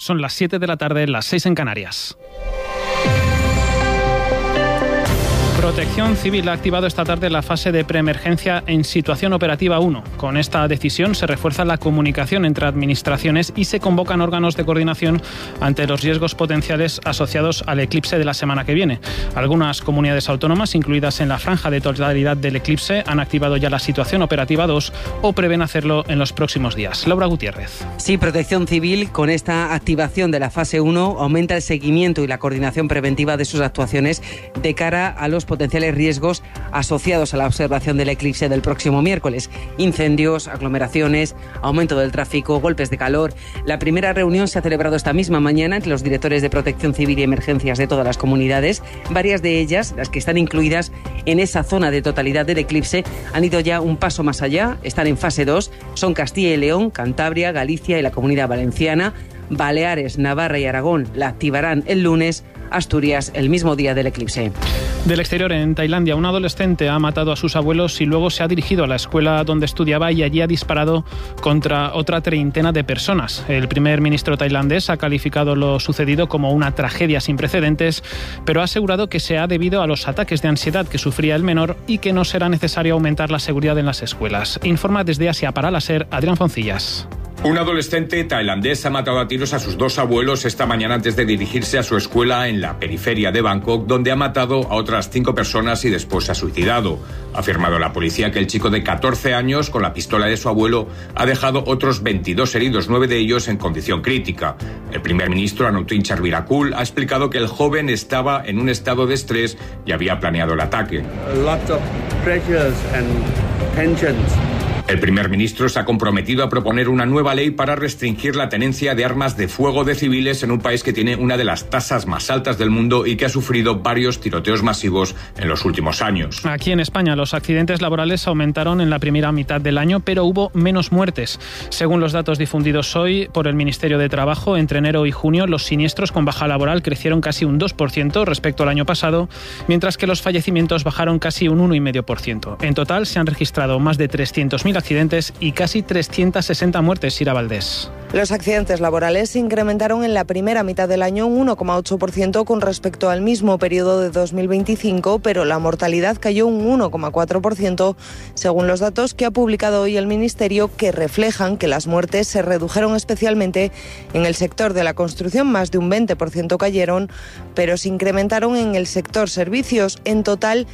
Son las 7 de la tarde, las 6 en Canarias. Protección Civil ha activado esta tarde la fase de preemergencia en situación operativa 1. Con esta decisión se refuerza la comunicación entre administraciones y se convocan órganos de coordinación ante los riesgos potenciales asociados al eclipse de la semana que viene. Algunas comunidades autónomas, incluidas en la franja de totalidad del eclipse, han activado ya la situación operativa 2 o prevén hacerlo en los próximos días. Laura Gutiérrez. Sí, Protección Civil, con esta activación de la fase 1, aumenta el seguimiento y la coordinación preventiva de sus actuaciones de cara a los potenciales riesgos asociados a la observación del eclipse del próximo miércoles. Incendios, aglomeraciones, aumento del tráfico, golpes de calor. La primera reunión se ha celebrado esta misma mañana entre los directores de Protección Civil y Emergencias de todas las comunidades. Varias de ellas, las que están incluidas en esa zona de totalidad del eclipse, han ido ya un paso más allá. Están en fase 2. Son Castilla y León, Cantabria, Galicia y la Comunidad Valenciana. Baleares, Navarra y Aragón la activarán el lunes. Asturias el mismo día del eclipse. Del exterior, en Tailandia, un adolescente ha matado a sus abuelos y luego se ha dirigido a la escuela donde estudiaba y allí ha disparado contra otra treintena de personas. El primer ministro tailandés ha calificado lo sucedido como una tragedia sin precedentes, pero ha asegurado que se ha debido a los ataques de ansiedad que sufría el menor y que no será necesario aumentar la seguridad en las escuelas. Informa desde Asia para la SER, Adrián Foncillas. Un adolescente tailandés ha matado a tiros a sus dos abuelos esta mañana antes de dirigirse a su escuela en la periferia de Bangkok, donde ha matado a otras 5 personas y después se ha suicidado. Ha afirmado la policía que el chico de 14 años, con la pistola de su abuelo, ha dejado otros 22 heridos, 9 de ellos en condición crítica. El primer ministro, Anutin Charvirakul, ha explicado que el joven estaba en un estado de estrés y había planeado el ataque. El primer ministro se ha comprometido a proponer una nueva ley para restringir la tenencia de armas de fuego de civiles en un país que tiene una de las tasas más altas del mundo y que ha sufrido varios tiroteos masivos en los últimos años. Aquí en España los accidentes laborales aumentaron en la primera mitad del año, pero hubo menos muertes. Según los datos difundidos hoy por el Ministerio de Trabajo, entre enero y junio los siniestros con baja laboral crecieron casi un 2% respecto al año pasado, mientras que los fallecimientos bajaron casi un 1,5%. En total se han registrado más de 300.000 accidentes y casi 360 muertes, Sira Valdés. Los accidentes laborales se incrementaron en la primera mitad del año un 1,8% con respecto al mismo periodo de 2025, pero la mortalidad cayó un 1,4% según los datos que ha publicado hoy el Ministerio, que reflejan que las muertes se redujeron especialmente en el sector de la construcción, más de un 20% cayeron, pero se incrementaron en el sector servicios. En total,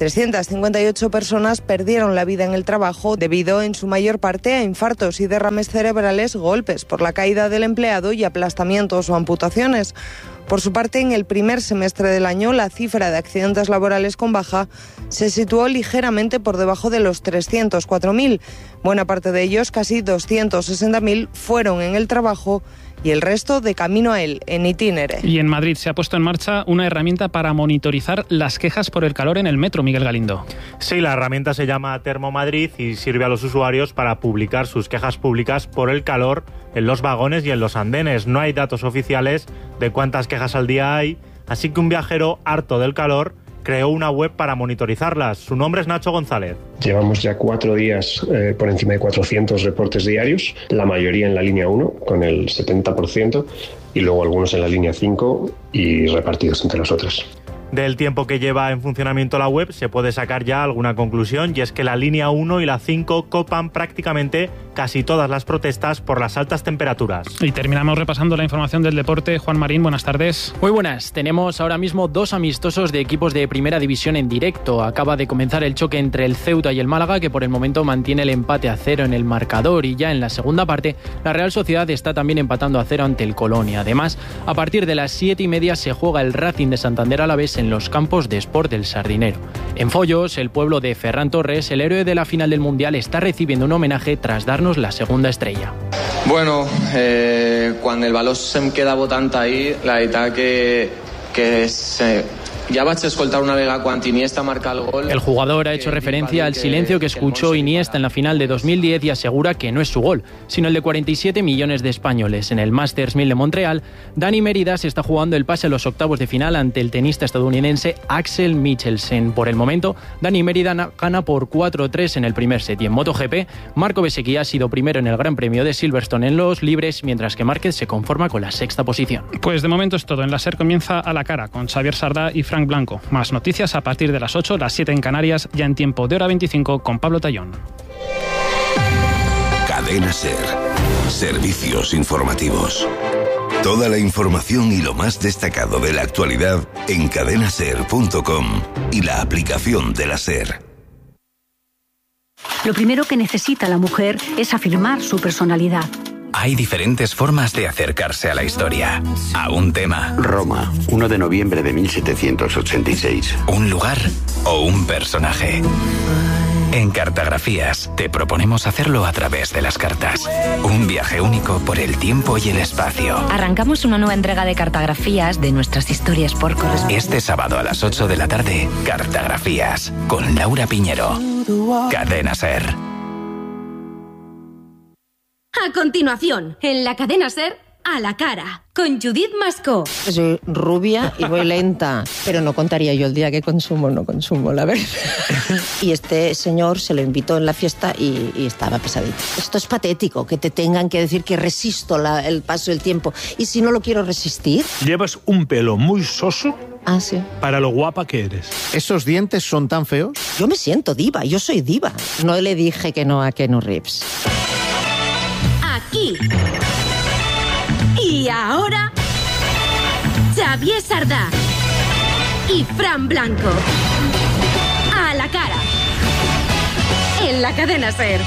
358 personas perdieron la vida en el trabajo debido en su mayor parte a infartos y derrames cerebrales, golpes por la caída del empleado y aplastamientos o amputaciones. Por su parte, en el primer semestre del año, la cifra de accidentes laborales con baja se situó ligeramente por debajo de los 304.000. Buena parte de ellos, casi 260.000, fueron en el trabajo y el resto de camino a él, en itinere. Y en Madrid se ha puesto en marcha una herramienta para monitorizar las quejas por el calor en el metro, Miguel Galindo. Sí, la herramienta se llama Termomadrid y sirve a los usuarios para publicar sus quejas públicas por el calor en los vagones y en los andenes. No hay datos oficiales de cuántas quejas al día hay, así que un viajero harto del calor creó una web para monitorizarlas. Su nombre es Nacho González. Llevamos ya 4 días por encima de 400 reportes diarios, la mayoría en la línea 1, con el 70%, y luego algunos en la línea 5 y repartidos entre las otras. Del tiempo que lleva en funcionamiento la web se puede sacar ya alguna conclusión, y es que la línea 1 y la 5 copan prácticamente casi todas las protestas por las altas temperaturas. Y terminamos repasando la información del deporte. Juan Marín, buenas tardes. Muy buenas. Tenemos ahora mismo 2 amistosos de equipos de Primera División en directo. Acaba de comenzar el choque entre el Ceuta y el Málaga, que por el momento mantiene el empate a 0 en el marcador, y ya en la segunda parte la Real Sociedad está también empatando a 0 ante el Colonia. Además, a partir de las 7:30 se juega el Racing de Santander Alavés en los campos de Sport del Sardinero. En Follos, el pueblo de Ferran Torres, el héroe de la final del Mundial, está recibiendo un homenaje tras darnos la segunda estrella. Bueno, quan el valor se'm queda botant ahir, la veritat que Ja vaig escoltar una vegada quan Iniesta marca el gol. El jugador ha hecho referencia al silencio que escuchó Iniesta en la final de 2010 y asegura que no es su gol, sino el de 47 millones de españoles. En el Masters 1000 de Montreal, Dani Mérida se está jugando el pase a los octavos de final ante el tenista estadounidense Axel Michelsen. Por el momento, Dani Mérida gana por 4-3 en el primer set. Y en MotoGP, Marco Bezzecchi ha sido primero en el Gran Premio de Silverstone en los libres, mientras que Márquez se conforma con la sexta posición. Pues de momento es todo. En la SER comienza A la cara con Xavier Sardá y Frank Blanco. Más noticias a partir de las 8, las 7 en Canarias, ya en tiempo de hora 25 con Pablo Tallón. Cadena SER. Servicios informativos. Toda la información y lo más destacado de la actualidad en cadenaser.com y la aplicación de la SER. Lo primero que necesita la mujer es afirmar su personalidad. Hay diferentes formas de acercarse a la historia, a un tema. Roma, 1 de noviembre de 1786. Un lugar o un personaje. En Cartografías te proponemos hacerlo a través de las cartas. Un viaje único por el tiempo y el espacio. Arrancamos una nueva entrega de Cartografías de nuestras historias por correspondencia. Este sábado a las 8 de la tarde, Cartografías, con Laura Piñero. Cadena SER. A continuación, en la cadena SER, A la cara, con Judith Mascó. Soy rubia y voy lenta, pero no contaría yo el día que consumo, la verdad. Y este señor se lo invitó en la fiesta y estaba pesadito. Esto es patético, que te tengan que decir que resisto el paso del tiempo. ¿Y si no lo quiero resistir? Llevas un pelo muy soso. Ah, sí. Para lo guapa que eres. ¿Esos dientes son tan feos? Yo me siento diva, yo soy diva. No le dije que no a Keanu Reeves. Aquí. Y ahora, Xavier Sardá y Fran Blanco. A la cara. En la cadena SER.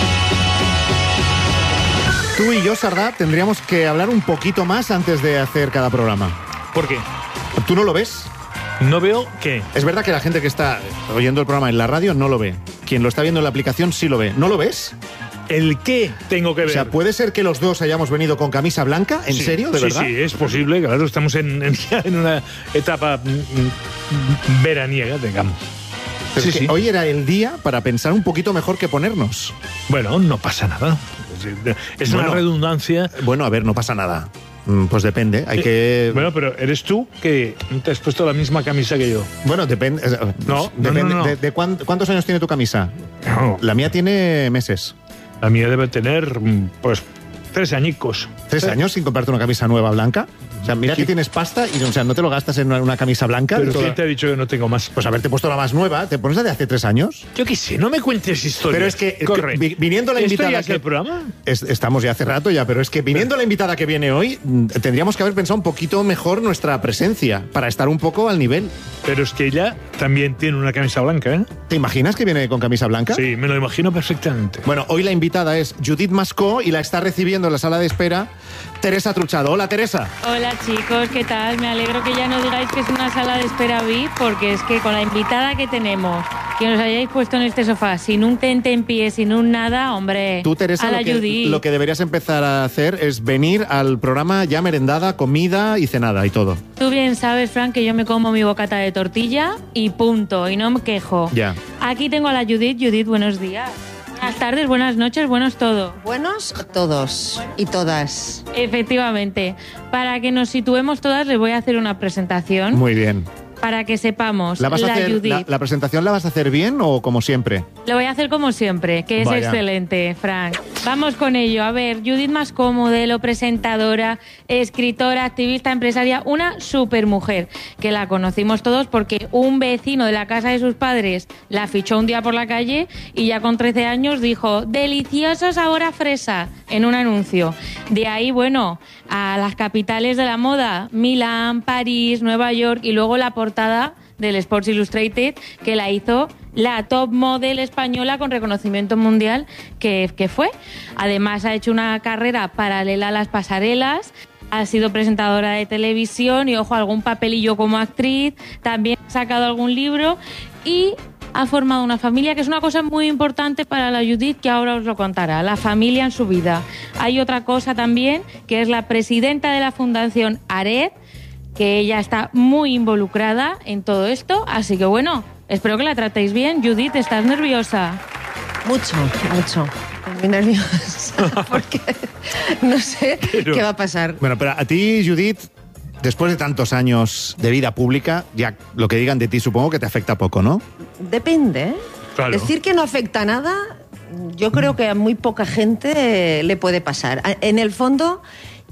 Tú y yo, Sardá, tendríamos que hablar un poquito más antes de hacer cada programa. ¿Por qué? ¿Tú no lo ves? ¿No veo qué? Es verdad que la gente que está oyendo el programa en la radio no lo ve. Quien lo está viendo en la aplicación sí lo ve. ¿No lo ves? ¿El qué tengo que ver? O sea, ¿puede ser que los dos hayamos venido con camisa blanca? ¿En serio? ¿De verdad? Sí, es posible. Claro, estamos en una etapa veraniega, digamos. Pero sí. Hoy era el día para pensar un poquito mejor que ponernos. Bueno, no pasa nada. Es una redundancia. Bueno, a ver, no pasa nada. Pues depende, hay que... Bueno, pero eres tú que te has puesto la misma camisa que yo. Bueno, depende... No. ¿De cuántos años tiene tu camisa? No. La mía tiene meses. La mía debe tener, pues, 3 añicos. ¿3 años sin comprarte una camisa nueva blanca? O sea, mira que tienes pasta y no te lo gastas en una camisa blanca. ¿Pero quién te ha dicho que no tengo más? Pues haberte puesto la más nueva. ¿Te pones la de hace 3 años? Yo qué sé, no me cuentes historias. Pero es que viniendo la invitada... ¿Esto ya es el programa? Estamos ya hace rato ya, pero es que viniendo la invitada que viene hoy, tendríamos que haber pensado un poquito mejor nuestra presencia, para estar un poco al nivel. Pero es que ella también tiene una camisa blanca, ¿eh? ¿Te imaginas que viene con camisa blanca? Sí, me lo imagino perfectamente. Bueno, hoy la invitada es Judith Mascó y la está recibiendo en la sala de espera Teresa Truchado. Hola, Teresa. Hola, chicos, ¿qué tal? Me alegro que ya no digáis que es una sala de espera VIP, porque es que con la invitada que tenemos, que nos hayáis puesto en este sofá sin un tente en pie, sin un nada, hombre. Tú, Teresa, lo que deberías empezar a hacer es venir al programa ya merendada, comida y cenada y todo. Tú bien sabes, Frank, que yo me como mi bocata de tortilla y punto, y no me quejo. Ya. Aquí tengo a la Judith. Judith, buenos días. Buenas tardes, buenas noches, buenos todo. Buenos todos y todas. Efectivamente. Para que nos situemos todas, les voy a hacer una presentación. Muy bien. Para que sepamos, ¿La presentación la vas a hacer bien o como siempre? Lo voy a hacer como siempre, que es excelente, Frank. Vamos con ello. A ver, Judith Mascó, modelo, presentadora, escritora, activista, empresaria, una supermujer, que la conocimos todos porque un vecino de la casa de sus padres la fichó un día por la calle y ya con 13 años dijo, delicioso sabor a fresa, en un anuncio. De ahí, bueno, a las capitales de la moda, Milán, París, Nueva York, y luego la portada del Sports Illustrated, que la hizo la top model española con reconocimiento mundial que fue. Además ha hecho una carrera paralela a las pasarelas, ha sido presentadora de televisión y, ojo, algún papelillo como actriz, también ha sacado algún libro y ha formado una familia, que es una cosa muy importante para la Judith, que ahora os lo contará, la familia en su vida. Hay otra cosa también, que es la presidenta de la Fundación ARED, que ella está muy involucrada en todo esto, así que bueno, espero que la tratéis bien. Judith, ¿estás nerviosa? Mucho. Muy nerviosa porque no sé qué va a pasar. Bueno, pero a ti, Judith, después de tantos años de vida pública, ya lo que digan de ti supongo que te afecta poco, ¿no? Depende, ¿eh? Claro. Decir que no afecta nada, yo creo que a muy poca gente le puede pasar. En el fondo,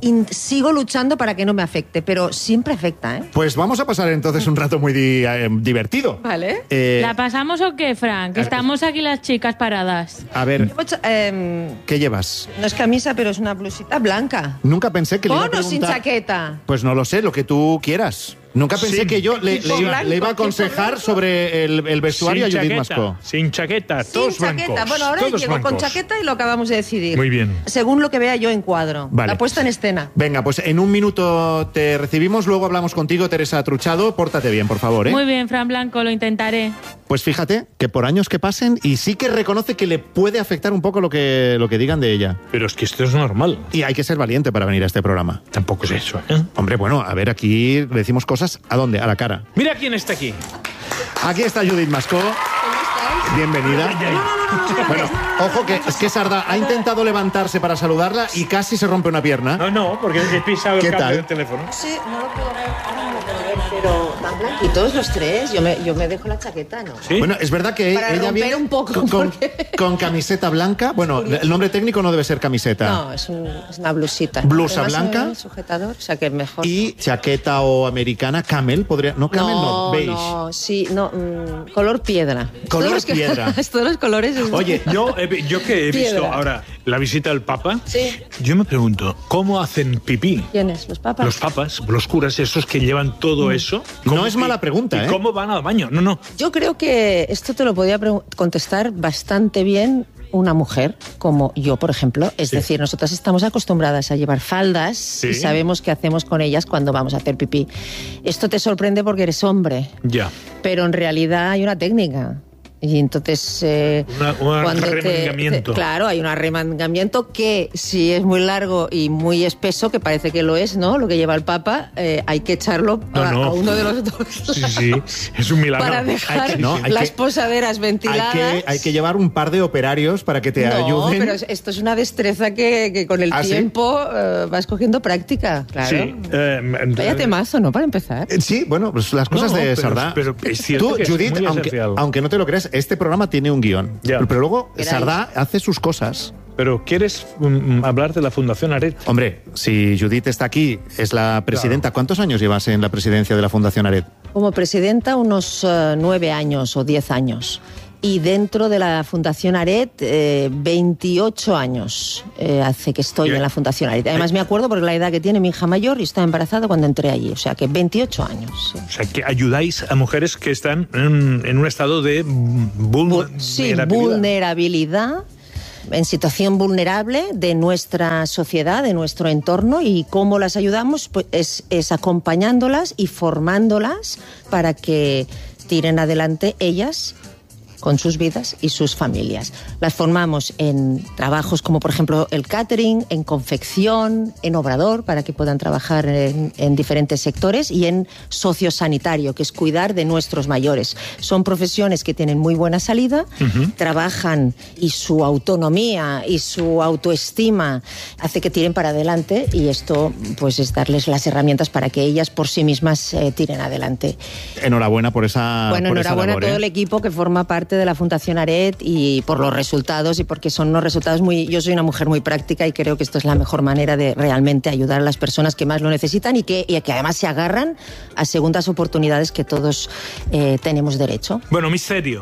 sigo luchando para que no me afecte, pero siempre afecta, ¿eh? Pues vamos a pasar entonces un rato muy divertido. Vale. ¿La pasamos o qué, Frank? Estamos aquí las chicas paradas. A ver, ¿qué llevas? No es camisa, pero es una blusita blanca. Nunca pensé que le iba a ¿Con o sin preguntar... chaqueta? Pues no lo sé, lo que tú quieras. Nunca pensé que yo le iba a aconsejar sobre el vestuario a Judith Mascó. Sin chaqueta, todos blancos. Sin chaqueta. Bueno, ahora llego con chaqueta y lo acabamos de decidir. Muy bien. Según lo que vea yo en cuadro. Vale. La puesta en escena. Venga, pues en un minuto te recibimos, luego hablamos contigo, Teresa Truchado. Pórtate bien, por favor, ¿eh? Muy bien, Fran Blanco, lo intentaré. Pues fíjate que por años que pasen y sí que reconoce que le puede afectar un poco lo que digan de ella. Pero es que esto es normal. Y hay que ser valiente para venir a este programa. Tampoco es eso, ¿eh? Hombre, bueno, a ver, aquí le decimos cosas, ¿a dónde? A la cara. Mira quién está aquí. Aquí está Judith Mascó. Bienvenida. Bueno, ojo que es que Sardá ha intentado levantarse para saludarla y casi se rompe una pierna. No, porque he pisado el cable del teléfono. Sí, no lo puedo ver. Pero tan blanquitos los tres, yo me dejo la chaqueta, ¿no? ¿Sí? Bueno, es verdad que para ella viene un poco con camiseta blanca. Bueno, el nombre técnico no debe ser camiseta. No, es una blusita. Blusa además, blanca. Sujetador, o sea que es mejor. Y chaqueta o americana, camel, podría... No, camel no, beige. No, sí, no, color piedra. Color piedra. Todos los colores. Oye, yo que he visto ahora la visita del Papa, yo me pregunto, ¿cómo hacen pipí? ¿Quiénes? ¿Los papas? Los papas, los curas, esos que llevan todo eso. No es mala pregunta, ¿eh? ¿Y cómo van al baño? No. Yo creo que esto te lo podía contestar bastante bien una mujer como yo, por ejemplo. Es decir, nosotras estamos acostumbradas a llevar faldas y sabemos qué hacemos con ellas cuando vamos a hacer pipí. Esto te sorprende porque eres hombre. Ya. Pero en realidad hay una técnica. Y entonces un arremangamiento. Claro, hay un arremangamiento que si es muy largo y muy espeso, que parece que lo es, ¿no? Lo que lleva el Papa, hay que echarlo a uno de los dos. Sí, es un milagro. Para dejar las posaderas ventiladas. Hay que llevar un par de operarios para que te ayuden. Pero esto es una destreza que con el tiempo vas cogiendo práctica, claro. Sí. Vaya temazo, ¿no? Para empezar. Sí, bueno, pues las cosas de Sardá. Pero es cierto. Tú, que Judith, es muy esencial. aunque no te lo creas, este programa tiene un guión. Pero luego Sardá hace sus cosas. Pero ¿quieres hablar de la Fundación Aret? Hombre, si Judith está aquí, es la presidenta. Claro. ¿Cuántos años llevas en la presidencia de la Fundación Aret? Como presidenta unos 9 años o 10 años. Y dentro de la Fundación Aret, 28 años hace que estoy en la Fundación Aret. Además me acuerdo porque la edad que tiene mi hija mayor y estaba embarazada cuando entré allí. O sea que 28 años. Sí. O sea que ayudáis a mujeres que están en un estado de vulnerabilidad. En situación vulnerable de nuestra sociedad, de nuestro entorno, y cómo las ayudamos pues es acompañándolas y formándolas para que tiren adelante ellas con sus vidas y sus familias. Las formamos en trabajos como, por ejemplo, el catering, en confección, en obrador, para que puedan trabajar en diferentes sectores, y en sociosanitario, que es cuidar de nuestros mayores. Son profesiones que tienen muy buena salida, trabajan, y su autonomía y su autoestima hace que tiren para adelante, y esto pues es darles las herramientas para que ellas por sí mismas tiren adelante. Enhorabuena por esa enhorabuena labor, a todo el equipo que forma parte de la Fundación Aret, y por los resultados, y porque son unos resultados yo soy una mujer muy práctica y creo que esto es la mejor manera de realmente ayudar a las personas que más lo necesitan y que además se agarran a segundas oportunidades que todos tenemos derecho. Bueno, misterio.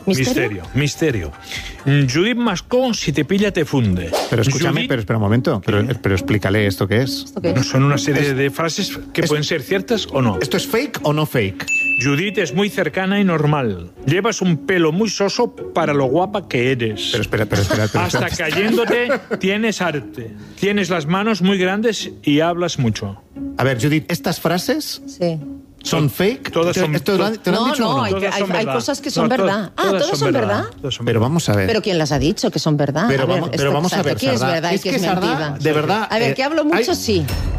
Judith Mascó, si te pilla te funde. Pero escúchame, pero espera un momento, pero explícale esto qué es. No, son una serie de frases que pueden ser ciertas o no. ¿Esto es fake o no fake? Judith es muy cercana y normal. Llevas un pelo muy soso para lo guapa que eres. Pero espera. Hasta cayéndote tienes arte. Tienes las manos muy grandes y hablas mucho. A ver, Judith, ¿estas frases son fake? Todas son verdad. ¿Te lo han dicho o no? Hay cosas que son verdad. ¿Todas son verdad? Pero vamos a ver. ¿Pero quién las ha dicho que son verdad? Pero vamos a ver, ¿qué es Sardá. verdad y qué es mentira? De verdad. A ver, que hablo mucho, sí.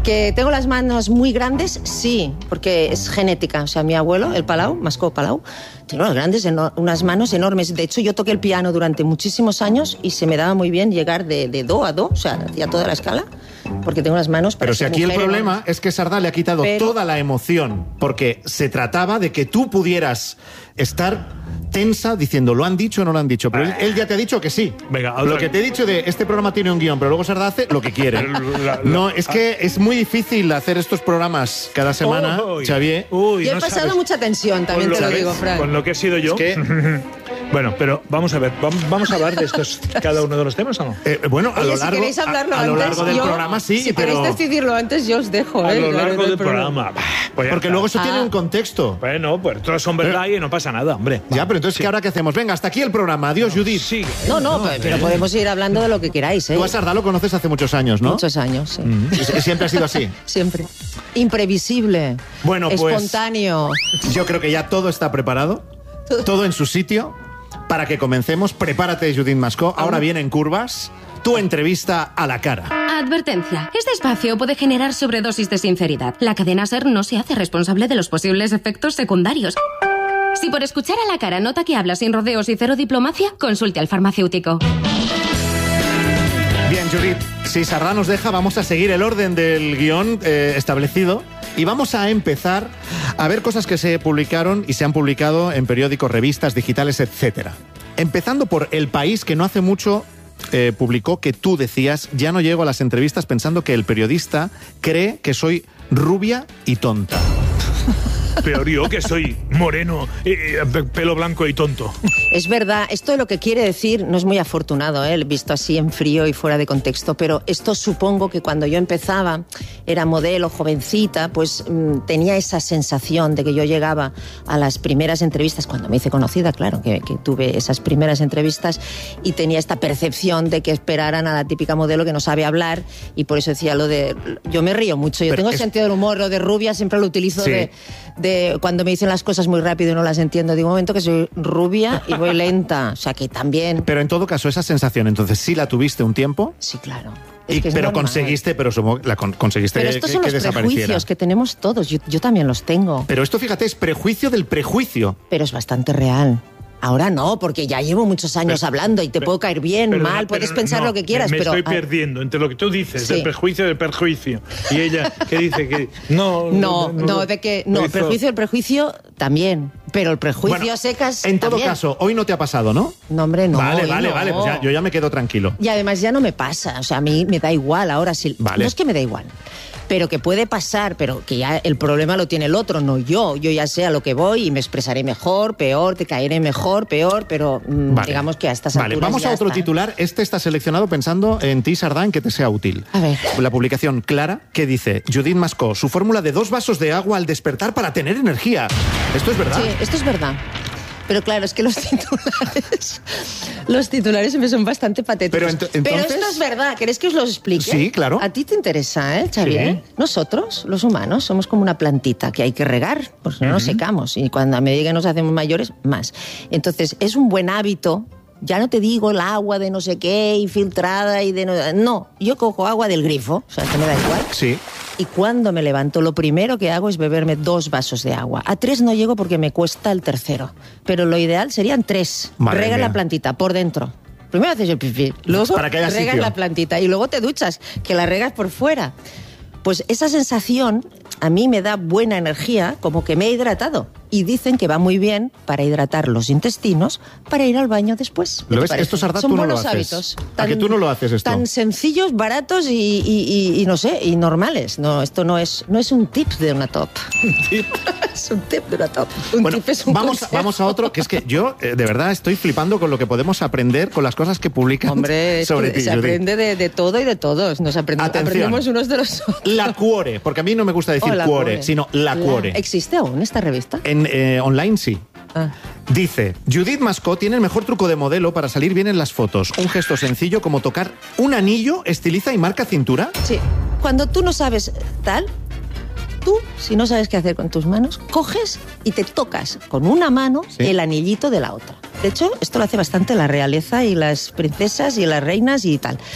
Que tengo las manos muy grandes, sí, porque es genética. O sea, mi abuelo, el Palau, Mascó Palau, tiene unas manos enormes. De hecho, yo toqué el piano durante muchísimos años y se me daba muy bien llegar de do a do, o sea, hacía toda la escala, porque tengo unas manos para Pero si aquí el problema es que Sardá le ha quitado toda la emoción, porque se trataba de que tú pudieras estar tensa diciendo, ¿lo han dicho o no lo han dicho? Pero él ya te ha dicho que sí. Venga, lo que te he dicho de este programa tiene un guión, pero luego Sardá hace lo que quiere. No, es que es muy difícil hacer estos programas cada semana, Xavier. Yo he pasado mucha tensión, también te lo digo, Fran. Con lo que he sido yo. Es que... Bueno, pero vamos a ver, ¿vamos a hablar de estos cada uno de los temas o no? Bueno, Oye, si queréis hablarlo a lo largo antes, del programa sí, si pero... queréis decidirlo antes, yo os dejo. A lo largo del programa. Pues porque luego eso tiene un contexto. Bueno, pues todas son verdad y no pasa nada, hombre. Ya, pero entonces, ¿qué ahora qué hacemos? Venga, hasta aquí el programa. Adiós, Judith. Sí. No, pero podemos ir hablando de lo que queráis, ¿eh? Tú a Sardá lo conoces hace muchos años, ¿no? Muchos años, sí. Siempre ha sido así. Siempre. Imprevisible. Bueno, pues... espontáneo. Yo creo que ya todo está preparado. Todo en su sitio. Para que comencemos, prepárate, Judith Mascó. Ahora viene en curvas tu entrevista a la cara. Advertencia. Este espacio puede generar sobredosis de sinceridad. La cadena SER no se hace responsable de los posibles efectos secundarios. Si por escuchar a la cara nota que habla sin rodeos y cero diplomacia, consulte al farmacéutico. Bien, Judith, si Sardá nos deja, vamos a seguir el orden del guión establecido y vamos a empezar a ver cosas que se publicaron y se han publicado en periódicos, revistas, digitales, etcétera. Empezando por El País, que no hace mucho publicó que tú decías, ya no llego a las entrevistas pensando que el periodista cree que soy rubia y tonta. Peor yo, que soy moreno, pelo blanco y tonto. Es verdad, esto lo que quiere decir no es muy afortunado, visto así en frío y fuera de contexto, pero esto supongo que cuando yo empezaba, era modelo, jovencita, pues tenía esa sensación de que yo llegaba a las primeras entrevistas, cuando me hice conocida, claro, que tuve esas primeras entrevistas y tenía esta percepción de que esperaran a la típica modelo que no sabe hablar y por eso decía lo de... Yo me río mucho, yo tengo sentido del humor, lo de rubia siempre lo utilizo sí. de cuando me dicen las cosas muy rápido y no las entiendo. Digo, un momento que soy rubia y voy lenta. O sea, que también... Pero en todo caso, esa sensación, entonces, ¿sí la tuviste un tiempo? Sí, claro. Pero conseguiste, conseguiste pero estos son que los desapareciera. Prejuicios que tenemos todos. Yo también los tengo. Pero esto, fíjate, es prejuicio del prejuicio. Pero es bastante real. Ahora no, porque ya llevo muchos años hablando y te puedo caer bien, mal, puedes pensar lo que quieras, me pero... estoy perdiendo entre lo que tú dices, del prejuicio del perjuicio. Y ella que dice que no, prejuicio del prejuicio también, pero el prejuicio secas en todo también. caso, hoy no te ha pasado, ¿no? No, hombre, no. Vale, no. Pues yo ya me quedo tranquilo. Y además ya no me pasa, o sea, a mí me da igual ahora sí. Vale. No es que me da igual, pero que puede pasar, pero que ya el problema lo tiene el otro, no yo. Yo ya sé a lo que voy y me expresaré mejor, peor, te caeré mejor, peor, pero digamos que a estas alturas vamos a otro titular. Este está seleccionado pensando en ti, Sardá, en que te sea útil. A ver. La publicación clara que dice Judith Mascó, su fórmula de 2 vasos de agua al despertar para tener energía. ¿Esto es verdad? Sí, esto es verdad. Pero claro, es que los titulares me son bastante patéticos. Pero esto es verdad, ¿querés que os lo explique? Sí, claro. A ti te interesa, Xavier. Sí. Nosotros, los humanos, somos como una plantita que hay que regar, porque no nos secamos. Y cuando a medida que nos hacemos mayores, más. Entonces, es un buen hábito. Ya no te digo el agua de no sé qué y filtrada y de... No, yo cojo agua del grifo, o sea, que me da igual. Sí. Y cuando me levanto, lo primero que hago es beberme 2 vasos de agua. A 3 no llego porque me cuesta el tercero. Pero lo ideal serían 3. Rega la plantita por dentro. Primero haces el pipí, luego regas la plantita y luego te duchas, que la regas por fuera. Pues esa sensación a mí me da buena energía, como que me he hidratado. Y dicen que va muy bien para hidratar los intestinos, para ir al baño después. ¿Lo ves? Esto, Sardá, tú no lo haces. Hábitos. ¿A que tú no lo haces esto? Tan sencillos, baratos y no sé, y normales. No, esto no es un tip de una top. Es un tip de una top. Tip es un vamos a otro, que es que yo, de verdad, estoy flipando con lo que podemos aprender con las cosas que publican sobre ti, se aprende de todo y de todos. Aprendemos unos de los otros. La Cuore, porque a mí no me gusta decir Cuore, sino La Cuore. ¿Existe aún esta revista? Online sí. Dice, Judith Mascó tiene el mejor truco de modelo para salir bien en las fotos. Un gesto sencillo como tocar un anillo, estiliza y marca cintura. Sí. Cuando tú no sabes tal, tú, si no sabes qué hacer con tus manos, coges y te tocas con una mano el anillito de la otra. De hecho, esto lo hace bastante la realeza y las princesas y las reinas y tal.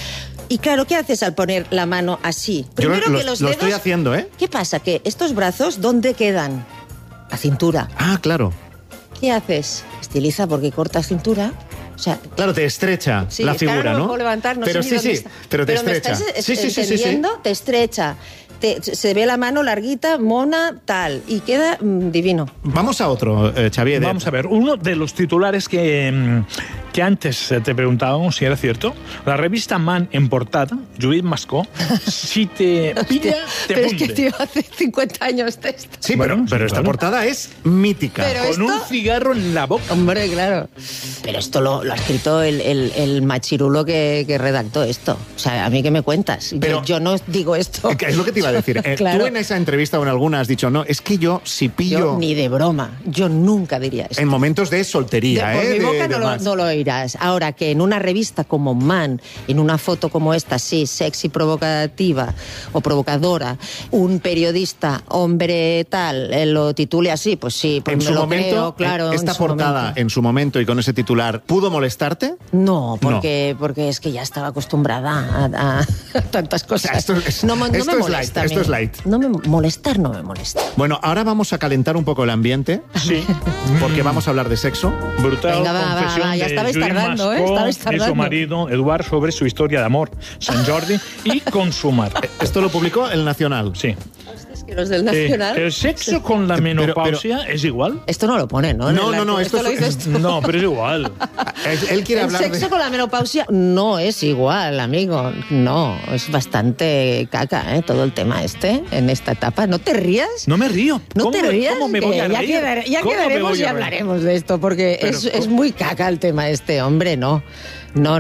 Y claro, ¿qué haces al poner la mano así? Primero lo que los dedos... estoy haciendo, ¿eh? ¿Qué pasa? Que estos brazos, ¿dónde quedan? La cintura. Ah, claro. ¿Qué haces? Estiliza porque cortas cintura. O sea, claro, te estrecha la figura, no ¿no? me puedo levantar, no pero sé sí, pero te estrecha. Sí, te estrecha. Se ve la mano larguita, mona, tal, y queda divino. Vamos a otro, Xavier. Vamos a ver, uno de los titulares que antes te preguntábamos si era cierto. La revista Man en portada, Judit Mascó, si te pilla, te pero funde. es que, tío, hace 50 años de esto. Sí, pero esta portada es mítica. Pero con un cigarro en la boca. Hombre, claro. Pero esto lo ha escrito el machirulo que redactó esto. O sea, ¿a mí qué me cuentas? Pero, yo no digo esto. Es lo que te iba a decir. Claro. Tú en esa entrevista o en alguna has dicho, no, es que yo si pillo... Yo, ni de broma, yo nunca diría esto. En momentos de soltería, Por mi boca no lo oirás. Ahora, que en una revista como Man, en una foto como esta, sí, sexy, provocativa o provocadora, un periodista, hombre tal, lo titule así, pues sí, pues en me su lo momento, creo, claro. esta portada, en su momento y con ese titular, ¿pudo molestarte? No, porque es que ya estaba acostumbrada a tantas cosas. O sea, no me molesta. Esto es light. No me molesta. Bueno, ahora vamos a calentar un poco el ambiente. Sí. Porque vamos a hablar de sexo. Brutal Venga, confesión ya de estabais Judit tardando, Mascó estabais y tardando. su marido, Eduard, sobre su historia de amor, Sant Jordi y consumar. Esto lo publicó El Nacional. Sí. Es que los del Nacional... ¿El sexo con la menopausia es igual? Esto no lo pone, ¿no? No, esto lo dices tú. No, pero es igual. Él quiere hablar El sexo con la menopausia no es igual, amigo. No, es bastante caca, todo el tema en esta etapa. ¿No te rías? No me río. ¿No te rías? ¿Cómo me voy a reír? Ya quedaremos y hablaremos de esto, porque es muy caca el tema hombre, no. No.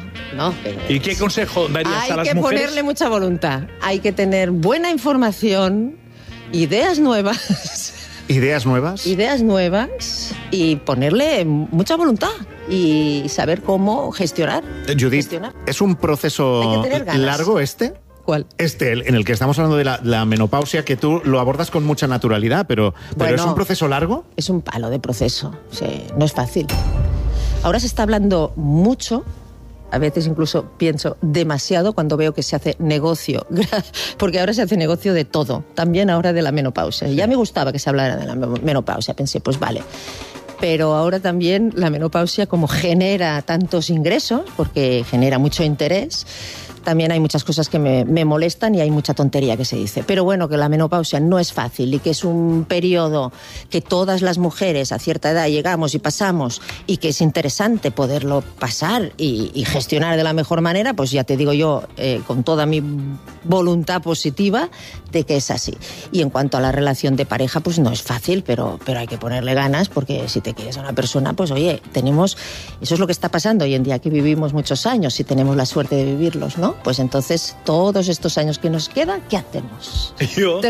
¿Y qué consejo darías a las mujeres? Hay que ponerle mucha voluntad. Hay que tener buena información, ideas nuevas. ¿Ideas nuevas? Ideas nuevas y ponerle mucha voluntad y saber cómo gestionar. Judit, ¿es un proceso largo este? ¿Cuál? En el que estamos hablando de la menopausia, que tú lo abordas con mucha naturalidad, pero ¿es un proceso largo? Es un palo de proceso, sí, no es fácil. Ahora se está hablando mucho, a veces incluso pienso demasiado cuando veo que se hace negocio, porque ahora se hace negocio de todo, también ahora de la menopausia. Ya me gustaba que se hablara de la menopausia, pensé, pues vale. Pero ahora también la menopausia, como genera tantos ingresos, porque genera mucho interés, también hay muchas cosas que me molestan y hay mucha tontería que se dice. Pero bueno, que la menopausia no es fácil y que es un periodo que todas las mujeres a cierta edad llegamos y pasamos y que es interesante poderlo pasar y gestionar de la mejor manera, pues ya te digo yo, con toda mi voluntad positiva, de que es así. Y en cuanto a la relación de pareja, pues no es fácil, pero hay que ponerle ganas, porque si te quieres a una persona, pues oye, eso es lo que está pasando hoy en día, que vivimos muchos años, si tenemos la suerte de vivirlos, ¿no? Pues entonces, todos estos años que nos quedan, ¿qué hacemos? Yo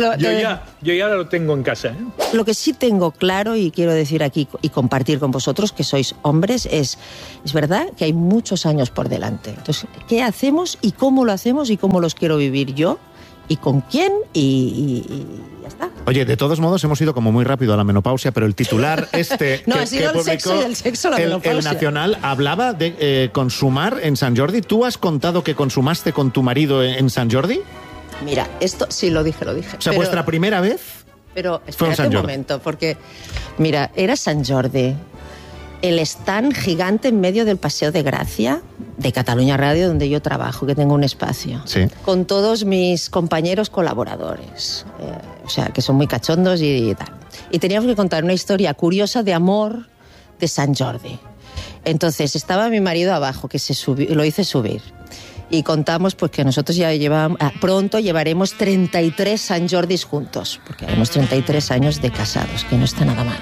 ya lo tengo en casa, ¿eh? Lo que sí tengo claro y quiero decir aquí y compartir con vosotros, que sois hombres, es verdad que hay muchos años por delante. Entonces, ¿qué hacemos y cómo lo hacemos y cómo los quiero vivir yo? ¿Y con quién? Y ya está. Oye, de todos modos hemos ido como muy rápido a la menopausia, pero el titular no, ha sido el sexo y el sexo, la menopausia. El Nacional hablaba de consumar en Sant Jordi. ¿Tú has contado que consumaste con tu marido en Sant Jordi? Mira, esto sí lo dije. O sea, ¿vuestra primera vez? Pero espérate un momento, porque mira, era Sant Jordi, el stand gigante en medio del Paseo de Gracia de Catalunya Radio, donde yo trabajo, que tengo un espacio, sí, con todos mis compañeros colaboradores, o sea, que son muy cachondos y tal. Y teníamos que contar una historia curiosa de amor de Sant Jordi. Entonces estaba mi marido abajo, que lo hice subir. Y contamos pues que nosotros ya pronto llevaremos 33 Sant Jordis juntos, porque haremos 33 años de casados, que no está nada mal.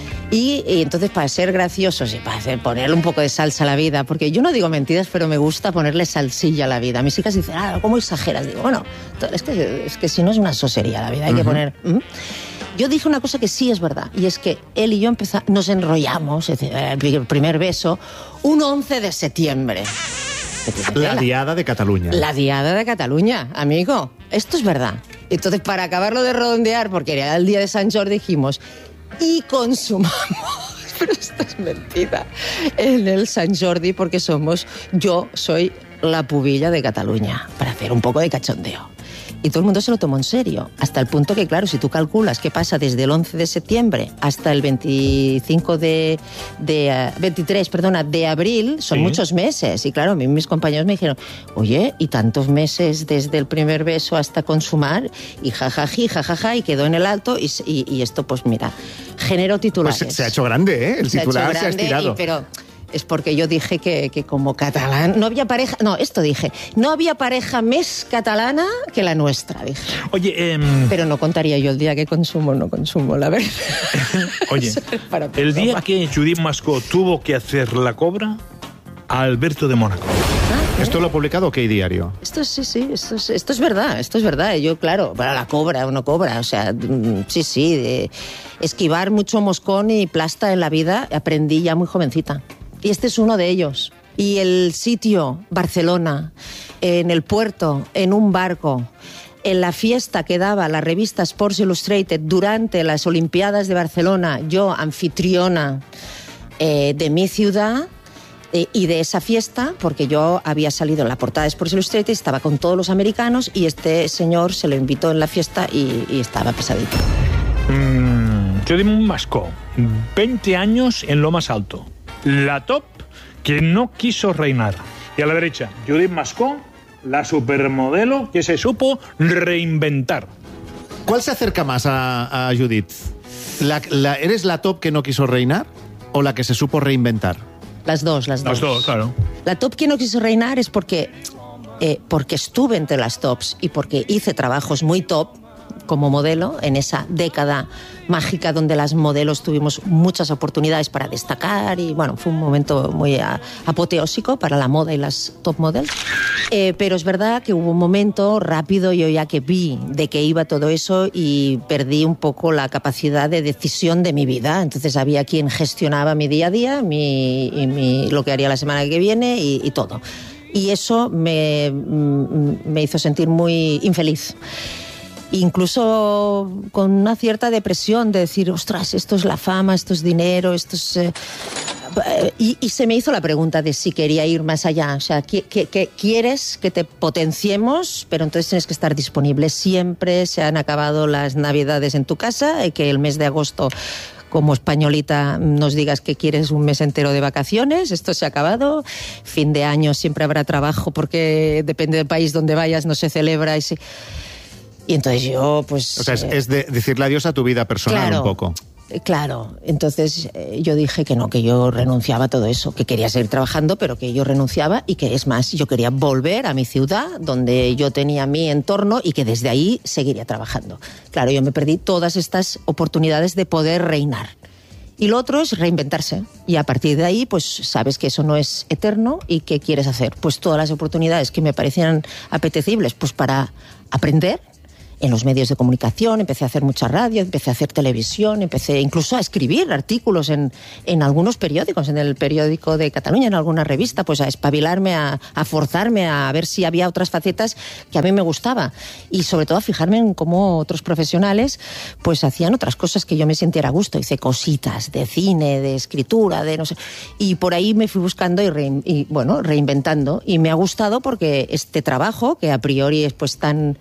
Y entonces, para ser graciosos y para ponerle un poco de salsa a la vida, porque yo no digo mentiras, pero me gusta ponerle salsilla a la vida. Mis hijas dicen, ¿cómo exageras? Digo, bueno, es que si no es una sosería la vida, hay que poner... Yo dije una cosa que sí es verdad, y es que él y yo nos enrollamos, el primer beso, un 11 de septiembre. La Diada de Cataluña. La Diada de Cataluña, amigo. Esto es verdad. Entonces, para acabarlo de redondear, porque era el día de Sant Jordi, dijimos... Y consumamos, pero esto es mentira, en el Sant Jordi, porque yo soy la pubilla de Cataluña, para hacer un poco de cachondeo. Y todo el mundo se lo tomó en serio, hasta el punto que, claro, si tú calculas qué pasa desde el 11 de septiembre hasta el 23 de abril, son muchos meses. Y claro, a mí mis compañeros me dijeron, oye, ¿y tantos meses desde el primer beso hasta consumar? Y jajaja, y quedó en el alto. Y esto, pues mira, generó titulares. Pues se ha hecho grande, ¿eh? El titular se ha estirado. Pero es porque yo dije que como catalán no había pareja, no había pareja más catalana que la nuestra, dije. Oye, pero no contaría yo el día que consumo, la verdad. Oye, el día que Judit Mascó tuvo que hacer la cobra a Alberto de Mónaco. ¿Esto lo ha publicado qué diario? Esto es verdad. Yo, claro, para la cobra, uno cobra, o sea, sí, de esquivar mucho moscón y plasta en la vida aprendí ya muy jovencita. Y este es uno de ellos. Y el sitio, Barcelona, en el puerto, en un barco, en la fiesta que daba la revista Sports Illustrated durante las Olimpiadas de Barcelona, yo, anfitriona de mi ciudad y de esa fiesta, porque yo había salido en la portada de Sports Illustrated, estaba con todos los americanos y este señor se lo invitó en la fiesta y estaba pesadito. Judit Mascó, 20 años en lo más alto. La top que no quiso reinar. Y a la derecha, Judit Mascó, la supermodelo que se supo reinventar. ¿Cuál se acerca más a Judit? ¿Eres la top que no quiso reinar o la que se supo reinventar? Las dos, claro. La top que no quiso reinar es porque estuve entre las tops y porque hice trabajos muy top como modelo en esa década mágica donde las modelos tuvimos muchas oportunidades para destacar y bueno, fue un momento muy apoteósico para la moda y las top models. Pero es verdad que hubo un momento rápido, yo ya que vi de qué iba todo eso y perdí un poco la capacidad de decisión de mi vida. Entonces había quien gestionaba mi día a día, lo que haría la semana que viene y todo. Y eso me hizo sentir muy infeliz. Incluso con una cierta depresión de decir, ostras, esto es la fama, esto es dinero, esto es... Y se me hizo la pregunta de si quería ir más allá. O sea, ¿qué quieres que te potenciemos? Pero entonces tienes que estar disponible. Siempre se han acabado las navidades en tu casa, que el mes de agosto, como españolita, nos digas que quieres un mes entero de vacaciones. Esto se ha acabado. Fin de año siempre habrá trabajo porque depende del país donde vayas, no se celebra y entonces yo, pues... O sea, es decirle adiós a tu vida personal, claro, un poco. Claro. Entonces yo dije que no, que yo renunciaba a todo eso, que quería seguir trabajando, pero que yo renunciaba y que, es más, yo quería volver a mi ciudad, donde yo tenía mi entorno y que desde ahí seguiría trabajando. Claro, yo me perdí todas estas oportunidades de poder reinar. Y lo otro es reinventarse. Y a partir de ahí, pues sabes que eso no es eterno y ¿qué quieres hacer? Pues todas las oportunidades que me parecían apetecibles, pues para aprender en los medios de comunicación, empecé a hacer mucha radio, empecé a hacer televisión, empecé incluso a escribir artículos en algunos periódicos, en el periódico de Cataluña, en alguna revista, pues a espabilarme, a forzarme a ver si había otras facetas que a mí me gustaba y sobre todo a fijarme en cómo otros profesionales pues hacían otras cosas que yo me sintiera a gusto. Hice cositas de cine, de escritura, de no sé, y por ahí me fui buscando y reinventando y me ha gustado porque este trabajo que a priori es pues tan,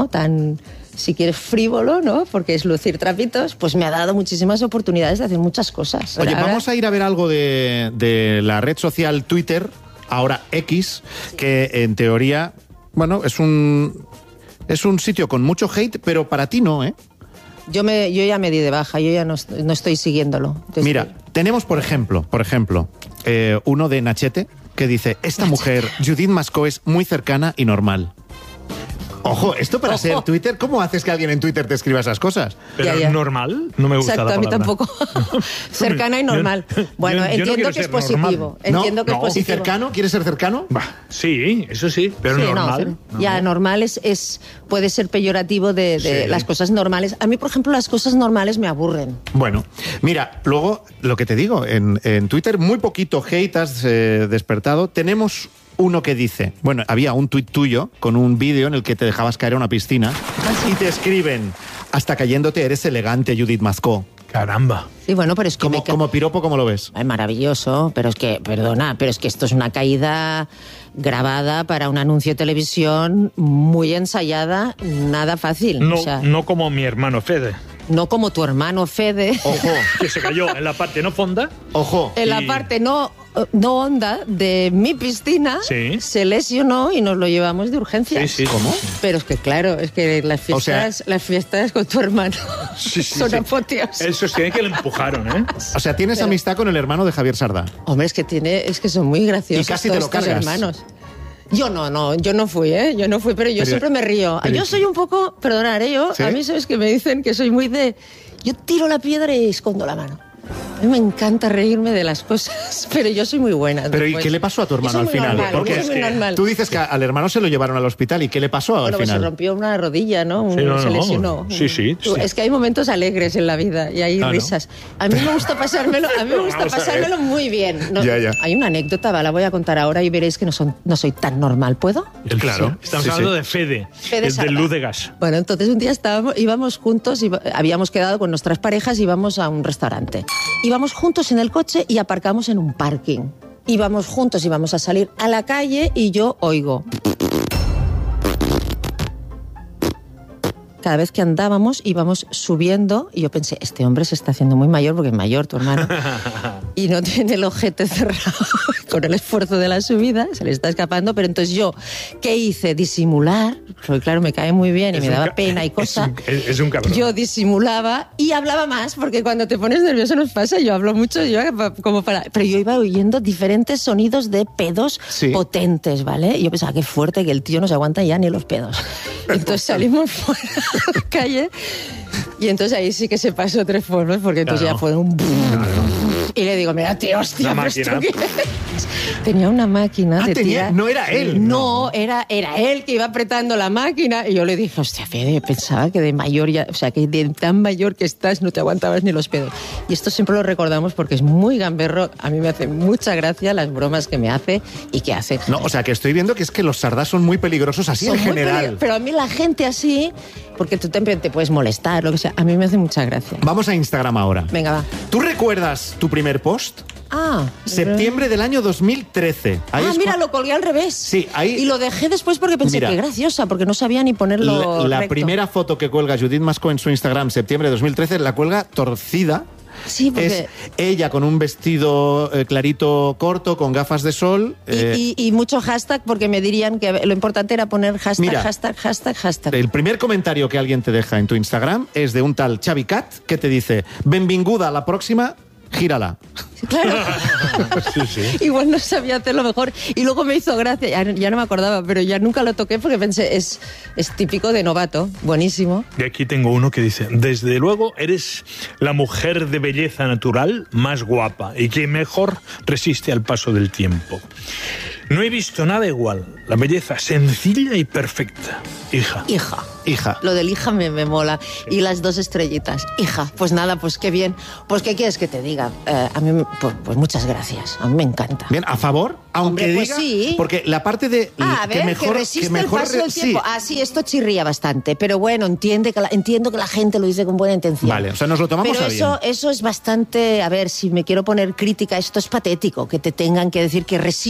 si quieres, frívolo, ¿no? Porque es lucir trapitos, pues me ha dado muchísimas oportunidades de hacer muchas cosas. Oye, vamos a ir a ver algo de la red social Twitter, ahora X, que en teoría, bueno, es un sitio con mucho hate, pero para ti no, ¿eh? Yo ya me di de baja, yo ya no estoy siguiéndolo. Mira, tenemos, por ejemplo, uno de Nachete que dice, esta mujer, Judit Mascó, es muy cercana y normal. Ojo, esto para ser Twitter, ¿cómo haces que alguien en Twitter te escriba esas cosas? Pero ya. ¿Normal? No me gusta. Exacto, la palabra. A mí tampoco. Cercana y normal. Bueno, yo entiendo no que es positivo. Entiendo que es positivo. ¿Y cercano? ¿Quieres ser cercano? Sí, eso sí, pero sí, normal. Ya, normal puede ser peyorativo de las cosas normales. A mí, por ejemplo, las cosas normales me aburren. Bueno, mira, luego, lo que te digo, en Twitter muy poquito hate has despertado. Tenemos uno que dice, bueno, había un tuit tuyo con un vídeo en el que te dejabas caer a una piscina y te escriben, hasta cayéndote eres elegante, Judit Mascó. Caramba. Sí, bueno, pero es que... Como piropo, ¿cómo lo ves? Es maravilloso, pero es que, perdona, pero es que esto es una caída grabada para un anuncio de televisión muy ensayada, nada fácil. No, o sea, no como mi hermano Fede. No como tu hermano Fede. Ojo, que se cayó en la parte no fonda. Ojo. En la parte no honda de mi piscina, se lesionó y nos lo llevamos de urgencia. Sí, ¿cómo? Pero es que claro, es que las fiestas con tu hermano son apoteosas. Eso es que le empujaron, ¿eh? O sea, ¿tienes amistad con el hermano de Javier Sardá? Hombre, es que son muy graciosos. Y casi te lo cargas. Hermanos. Yo no fui, pero yo siempre me río. Yo soy un poco, perdonad, ¿Sí? A mí sabes que me dicen que soy muy de... Yo tiro la piedra y escondo la mano. A mí me encanta reírme de las cosas, pero yo soy muy buena. Pero ¿y qué le pasó a tu hermano al final? Normal, porque es que tú dices que al hermano se lo llevaron al hospital. ¿Y qué le pasó al final? Pues se rompió una rodilla, ¿no? Se lesionó. Sí. Es que hay momentos alegres en la vida y hay risas. A mí me gusta pasármelo, muy bien. Ya. Hay una anécdota, la voy a contar ahora y veréis que no soy tan normal. ¿Puedo? Claro. Estamos hablando de Fede el de Luz de Gas. Bueno, entonces un día íbamos juntos, habíamos quedado con nuestras parejas y íbamos a un restaurante. Íbamos juntos en el coche y aparcamos en un parking. Íbamos juntos, íbamos a salir a la calle y yo oigo. Cada vez que andábamos íbamos subiendo y yo pensé, este hombre se está haciendo muy mayor porque es mayor tu hermano y no tiene el ojete cerrado con el esfuerzo de la subida, se le está escapando, pero entonces yo, ¿qué hice? Disimular, porque claro, me cae muy bien y me daba pena y cosa. Es un cabrón. Yo disimulaba y hablaba más porque cuando te pones nervioso nos pasa, yo hablo mucho, pero yo iba oyendo diferentes sonidos de pedos potentes, ¿vale? Y yo pensaba, qué fuerte que el tío no se aguanta ya ni los pedos. Entonces salimos fuera a la calle y entonces ahí sí que se pasó 3 pueblos porque entonces ya fue un... Y le digo, mira, tío, hostia, ¿esto qué es? Tenía una máquina de tirar... No era él. No, era él que iba apretando la máquina y yo le dije, hostia, Fede, pensaba que de mayor ya, o sea, que de tan mayor que estás no te aguantabas ni los pedos. Y esto siempre lo recordamos porque es muy gamberro, a mí me hace mucha gracia las bromas que me hace y que hace. No, o sea, que estoy viendo que es que los Sardá son muy peligrosos así en general. Pero a mí la gente así, porque tú te puedes molestar, lo que sea, a mí me hace mucha gracia. Vamos a Instagram ahora. Venga, va. ¿Tú recuerdas tu primer post? Septiembre del año 2013. Mira, lo colgué al revés. Sí, ahí... Y lo dejé después porque pensé, qué graciosa, porque no sabía ni ponerlo La recto. primera foto que cuelga Judith Mascó en su Instagram, septiembre de 2013, la cuelga torcida. Sí, porque... Es ella con un vestido clarito corto, con gafas de sol. Y mucho hashtag, porque me dirían que lo importante era poner hashtag, Mira, hashtag. El primer comentario que alguien te deja en tu Instagram es de un tal Xavi Cat, que te dice, benvinguda a la próxima, gírala. Claro. Sí. Igual no sabía hacerlo mejor. Y luego me hizo gracia, ya no me acordaba, pero ya nunca lo toqué porque pensé, es típico de novato, buenísimo. Y aquí tengo uno que dice, desde luego eres la mujer de belleza natural más guapa y que mejor resiste al paso del tiempo. No he visto nada igual. La belleza sencilla y perfecta. Hija. Lo del hija me mola. Y las 2 estrellitas. Hija, pues nada, pues qué bien. Pues ¿qué quieres que te diga? A mí, pues muchas gracias. A mí me encanta. Bien, ¿a favor? Aunque Hombre, pues diga... sí. Porque la parte de... que resiste el paso del tiempo. Sí, esto chirría bastante. Pero bueno, entiendo que la gente lo dice con buena intención. Vale, o sea, nos lo tomamos a bien. Pero eso es bastante... A ver, si me quiero poner crítica, esto es patético. Que te tengan que decir que resiste